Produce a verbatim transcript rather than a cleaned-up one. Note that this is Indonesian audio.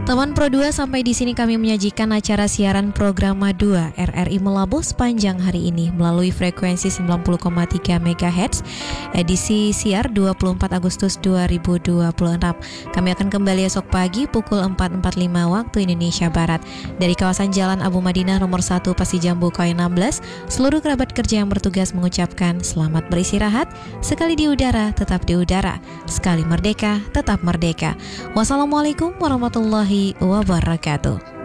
Teman Pro dua, sampai di sini kami menyajikan acara siaran program dua R R I Melabuh sepanjang hari ini melalui frekuensi sembilan puluh koma tiga megahertz, edisi siar dua puluh empat Agustus dua ribu dua puluh enam. Kami akan kembali esok pagi pukul empat empat puluh lima waktu Indonesia Barat dari kawasan Jalan Abu Madinah nomor satu Pasijambu K W enam belas. Seluruh kerabat kerja yang bertugas mengucapkan selamat beristirahat. Sekali di udara, tetap di udara. Sekali merdeka, tetap merdeka. Wassalamualaikum warahmatullahi wabarakatuh.